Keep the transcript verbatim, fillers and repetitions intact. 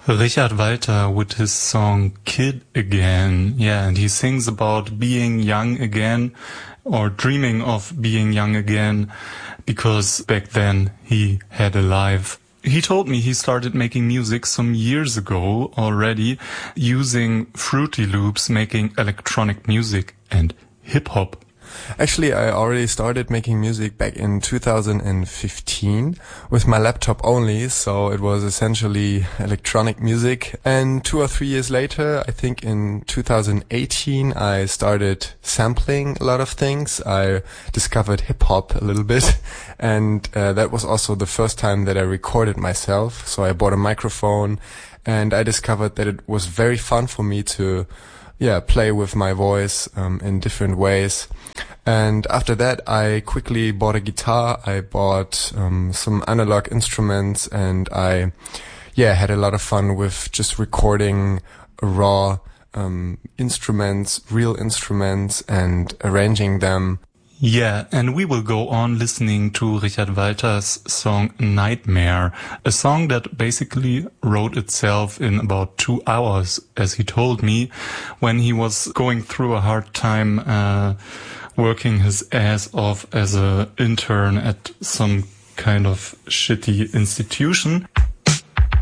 Richard Walter with his song Kid Again. Yeah, and he sings about being young again or dreaming of being young again because back then he had a life. He told me he started making music some years ago already using Fruity Loops, making electronic music and hip-hop. Actually, I already started making music back in two thousand fifteen with my laptop only, so it was essentially electronic music. And two or three years later, I think in two thousand eighteen, I started sampling a lot of things. I discovered hip-hop a little bit, and uh, that was also the first time that I recorded myself. So I bought a microphone, and I discovered that it was very fun for me to yeah, play with my voice um, in different ways. And after that, I quickly bought a guitar. I bought um, some analog instruments, and I, yeah, had a lot of fun with just recording raw um, instruments, real instruments, and arranging them. Yeah, and we will go on listening to Richard Walter's song Nightmare, a song that basically wrote itself in about two hours, as he told me, when he was going through a hard time uh working his ass off as an intern at some kind of shitty institution.